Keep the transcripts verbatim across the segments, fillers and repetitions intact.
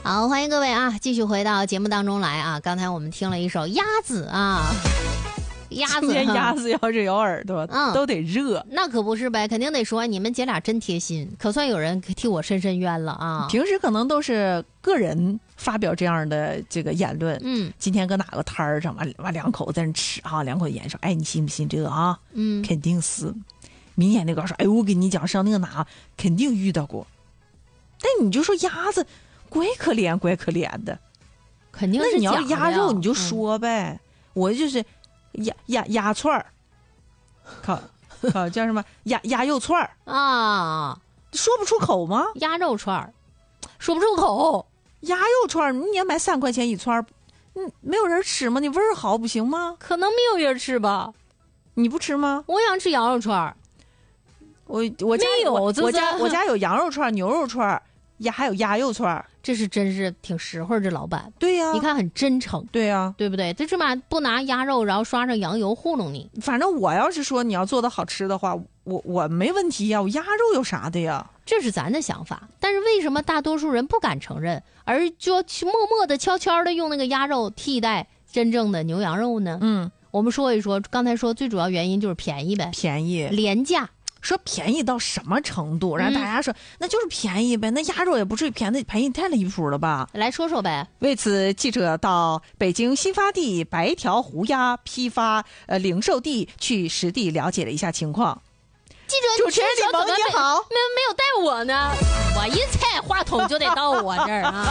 好，欢迎各位啊，继续回到节目当中来啊。刚才我们听了一首鸭子啊，鸭子， 今天鸭子要是有耳朵，嗯，都得热。 那可不是呗，肯定得说你们姐俩真贴心，可算有人替我伸伸冤了啊。 平时可能都是个人发表这样的这个言论， 嗯， 今天搁哪个摊儿上完完两口在那吃啊，两口盐说，哎，你信不信这个啊？ 嗯， 肯定是。明天那个说，哎，我跟你讲，上那个哪肯定遇到过。但你就说鸭子怪可怜怪可怜的， 肯定是。 那你要鸭肉你就说呗，嗯、我就是鸭鸭鸭串儿，靠靠叫什么鸭鸭肉串儿啊， 说不出口吗？ 鸭肉串儿说不出口， 鸭肉串儿你也买三块钱一串儿，嗯，没有人吃吗？你味儿好不行吗？ 可能没有人吃吧？ 你不吃吗？ 我想吃羊肉串儿。 我我家有我我家我家有羊肉串、牛肉串、鸭还有鸭肉串， 这是真是挺实惠。这老板， 对呀、啊， 你看很真诚， 对呀、啊， 对不对？最起码不拿鸭肉，然后刷上羊油糊弄你。 反正我要是说你要做的好吃的话，我我没问题呀，我鸭肉有啥的呀？ 这是咱的想法，但是为什么大多数人不敢承认，而就去默默的、悄悄的用那个鸭肉替代真正的牛羊肉呢？ 嗯， 我们说一说，刚才说最主要原因就是便宜呗， 便宜、 廉价。 说便宜到什么程度？让大家说、嗯、那就是便宜呗，那鸭肉也不至于便宜便宜太离谱了吧？ 来说说呗。 为此，记者到北京新发地白条湖鸭批发呃零售地去实地了解了一下情况。 记者， 主持人李萌你好， 没没有带我呢，我一猜话筒就得到我这儿啊。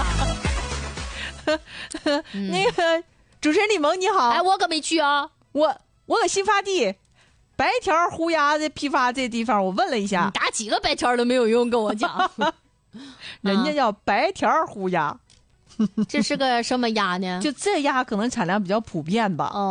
嗯、那个主持人李萌你好， 哎，我可没去啊， 我我搁新发地。白条湖鸭的批发这地方，我问了一下， 你打几个白条都没有用，跟我讲， 人家叫白条湖鸭， 这是个什么鸭呢？ 就这鸭可能产量比较普遍吧。 哦。